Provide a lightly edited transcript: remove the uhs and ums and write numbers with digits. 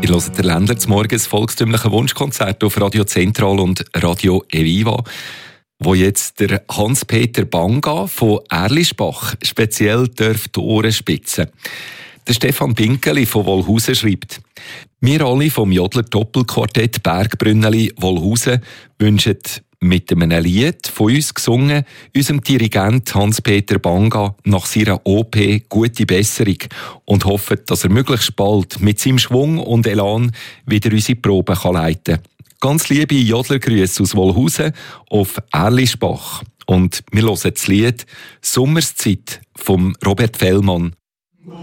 Ihr hört den Ländler zum Morgen, das volkstümliche Wunschkonzert auf Radio Zentral und Radio Eviva, wo jetzt der Hans-Peter Banga von Erlischbach speziell die Ohren spitzen. Der Stefan Pinkeli von Wolhusen schreibt: Wir alle vom Jodler Doppelquartett Bergbrünneli Wolhusen wünschen mit einem Lied von uns gesungen unserem Dirigent Hans-Peter Banga nach seiner OP gute Besserung und hoffen, dass er möglichst bald mit seinem Schwung und Elan wieder unsere Proben leiten kann. Ganz liebe Jodlergrüße aus Wolhusen auf Erlischbach. Und wir hören das Lied «Sommerszeit» von Robert Fellmann.